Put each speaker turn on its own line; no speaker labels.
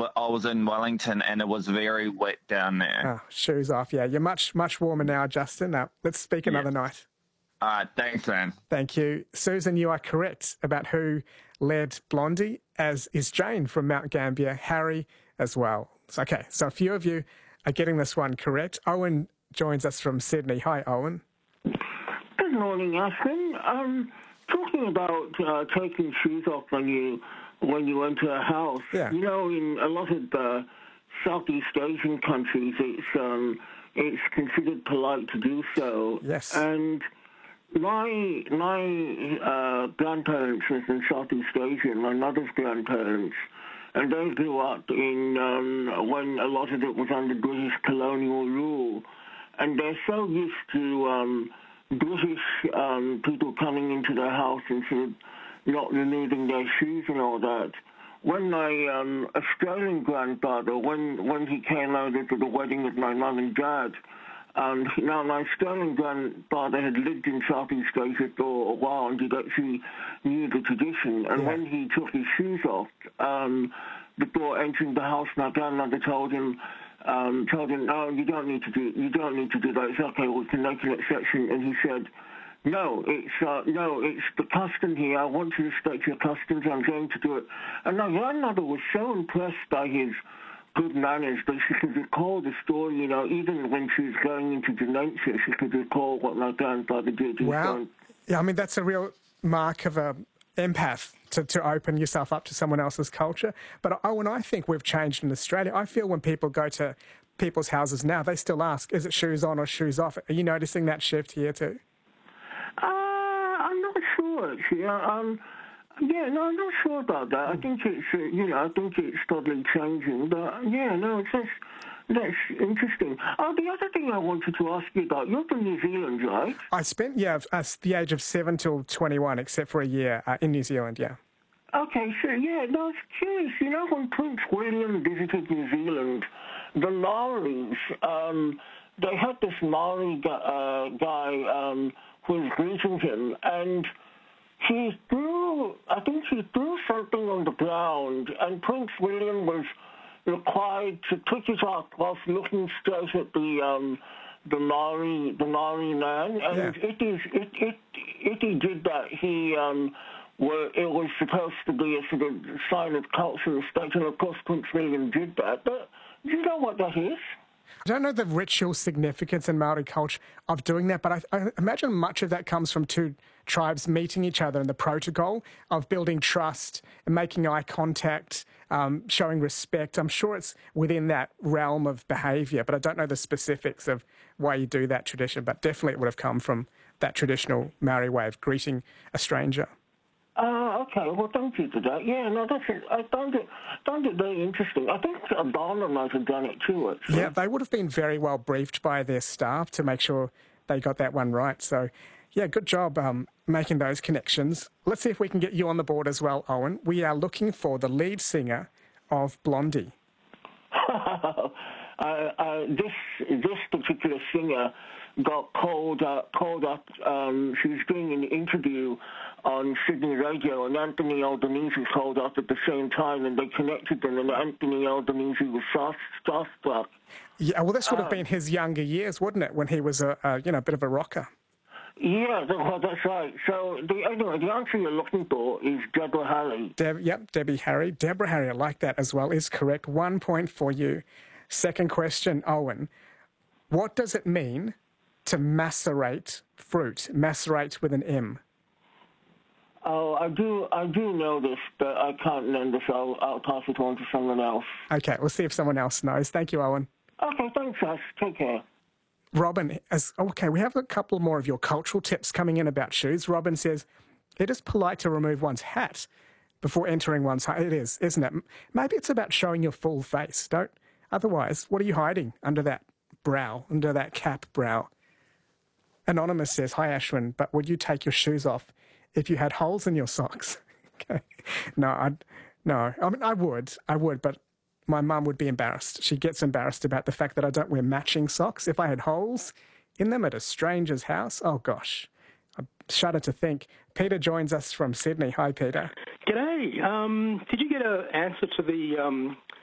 I was in Wellington and it was very wet down there.
Oh, shoes off. Yeah, you're much warmer now, Justin. Now, let's speak another night.
All right, thanks, man.
Thank you. Susan, you are correct about who led Blondie, as is Jane from Mount Gambier, Harry as well. Okay, so a few of you are getting this one correct. Owen joins us from Sydney. Hi, Owen.
Good morning, Ashwin. Talking about taking shoes off when you enter a house.
Yeah.
You know, in a lot of Southeast Asian countries, it's considered polite to do so.
Yes.
And my grandparents was in Southeast Asia, my mother's grandparents, and they grew up in when a lot of it was under British colonial rule, and they're so used to British people coming into their house and sort of not removing their shoes and all that. When my Australian grandfather, when he came over to the wedding with my mum and dad, now my Australian grandfather had lived in Southeast Asia for a while and he actually knew the tradition. And when he took his shoes off before entering the house, my grandmother told him, "No, you don't need to do that. It's okay. We can make an exception." And he said, "No, it's the custom here. I want to respect your customs. I'm going to do it." And my grandmother was so impressed by his good manners that she could recall the story. You know, even when she was going into dementia, she could recall what my grandfather did.
Wow. Yeah, I mean, that's a real mark of a empath to open yourself up to someone else's culture. But Owen, I think we've changed in Australia. I feel when people go to people's houses now, they still ask, is it shoes on or shoes off? Are you noticing that shift here too?
I'm not sure, actually. I'm not sure about that. I think it's probably changing. But that's interesting. The other thing I wanted to ask you about, you're from New Zealand, right?
I spent, the age of 7 till 21, except for a year in New Zealand, yeah.
Okay, so I was curious. You know, when Prince William visited New Zealand, the Maoris, they had this Maori guy who was greeting him, and he threw something on the ground, and Prince William was required to pick it up whilst looking straight at the Maori man, and if he did that, it was supposed to be a sort of sign of cultural respect, and of course Prince William did that. But do you know what that is?
I don't know the ritual significance in Maori culture of doing that, but I imagine much of that comes from two tribes meeting each other and the protocol of building trust and making eye contact, showing respect. I'm sure it's within that realm of behaviour, but I don't know the specifics of why you do that tradition, but definitely it would have come from that traditional Maori way of greeting a stranger.
Okay. Well, thank you for that. Yeah, no, that's it. I found it very interesting. I think Obama might have done it too, actually.
Yeah, they would have been very well briefed by their staff to make sure they got that one right. So, yeah, good job making those connections. Let's see if we can get you on the board as well, Owen. We are looking for the lead singer of Blondie.
This particular singer got called up. She was doing an interview on Sydney radio, and Anthony Albanese called up at the same time, and they connected them, and Anthony Albanese was starstruck.
Yeah, well, this would have been his younger years, wouldn't it, when he was a bit of a rocker?
Yeah, well, that's right. So, the answer you're looking for is Deborah Harry.
Debbie Harry. Deborah Harry, I like that as well, is correct. 1 point for you. Second question, Owen. What does it mean to macerate fruit? Macerate with an M.
Oh, I do know this, but I can't remember, so I'll pass it on to someone else.
Okay, we'll see if someone else knows. Thank you, Owen.
Okay, thanks, Ash. Take care.
Robin, we have a couple more of your cultural tips coming in about shoes. Robin says, it is polite to remove one's hat before entering one's home. It is, isn't it? Maybe it's about showing your full face. Otherwise, what are you hiding under that brow, under that cap brow? Anonymous says, hi, Ashwin, but would you take your shoes off if you had holes in your socks? Okay. No. I mean, I would, but my mum would be embarrassed. She gets embarrassed about the fact that I don't wear matching socks. If I had holes in them at a stranger's house, oh gosh, I shudder to think. Peter joins us from Sydney. Hi, Peter.
G'day. Did you get an answer to the